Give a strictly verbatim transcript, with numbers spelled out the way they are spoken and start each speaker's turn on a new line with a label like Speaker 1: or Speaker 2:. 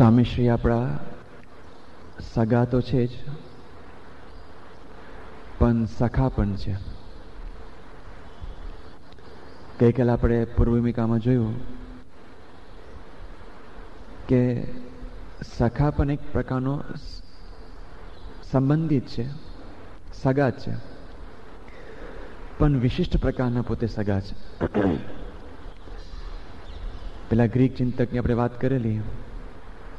Speaker 1: સ્વામીશ્રી આપણા સગા તો છે જ, પણ સખા પણ છે. ગઈકાલ આપણે પૂર્વભૂમિકામાં જોયું કે સખા પણ એક પ્રકારનો સંબંધિત છે, સગા છે, પણ વિશિષ્ટ પ્રકારના પોતે સગા છે. પેલા ગ્રીક ચિંતકની આપણે વાત કરેલી,